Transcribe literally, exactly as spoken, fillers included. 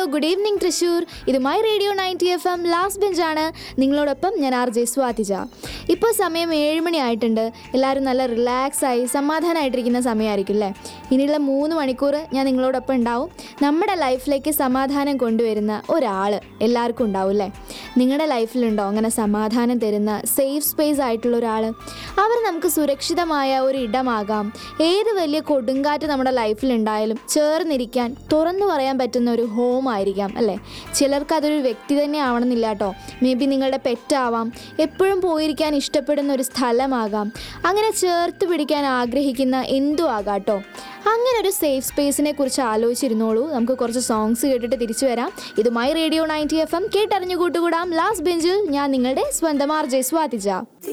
Good evening Thrissur. ഇത് my radio ninety F M last ബെഞ്ചാണ്. നിങ്ങളോടൊപ്പം ഞാൻ ആർ ജെ സ്വാതിജ. ഇപ്പോൾ സമയം ഏഴ് മണി ആയിട്ടുണ്ട്. എല്ലാവരും നല്ല റിലാക്സായി സമാധാനമായിട്ടിരിക്കുന്ന സമയമായിരിക്കും അല്ലേ? ഇനിയുള്ള മൂന്ന് മണിക്കൂർ ഞാൻ നിങ്ങളോടൊപ്പം ഉണ്ടാവും. നമ്മുടെ ലൈഫിലേക്ക് സമാധാനം കൊണ്ടുവരുന്ന ഒരാൾ എല്ലാവർക്കും ഉണ്ടാവും അല്ലേ? നിങ്ങളുടെ ലൈഫിലുണ്ടോ അങ്ങനെ സമാധാനം തരുന്ന സേഫ് സ്പേസ് ആയിട്ടുള്ള ഒരാൾ? അവർ നമുക്ക് സുരക്ഷിതമായ ഒരു ഇടമാകാം. ഏത് വലിയ കൊടുങ്കാറ്റ് നമ്മുടെ ലൈഫിലുണ്ടായാലും ചേർന്നിരിക്കാൻ, തുറന്നു പറയാൻ പറ്റുന്ന ഒരു ഹോം ആയിരിക്കാം അല്ലേ? ചിലർക്ക് അതൊരു വ്യക്തി തന്നെ ആവണമെന്നില്ല കേട്ടോ. മേ ബി നിങ്ങളുടെ പെറ്റാവാം, എപ്പോഴും പോയിരിക്കാൻ ഇഷ്ടപ്പെടുന്ന ഒരു സ്ഥലമാകാം, അങ്ങനെ ചേർത്ത് പിടിക്കാൻ ആഗ്രഹിക്കുന്ന എന്തും ആകാം കേട്ടോ. അങ്ങനെ ഒരു സേഫ് സ്പേസിനെ കുറിച്ച് ആലോചിച്ചിരുന്നോളൂ. നമുക്ക് കുറച്ച് സോങ്സ് കേട്ടിട്ട് തിരിച്ചു വരാം. ഇത് my radio ninety F M, കേട്ടറിഞ്ഞു കൂട്ടുകൂടാം ലാസ്റ്റ് ബെഞ്ചിൽ. ഞാൻ നിങ്ങളുടെ സ്വന്തം ആർ ജെ സ്വാതിജ.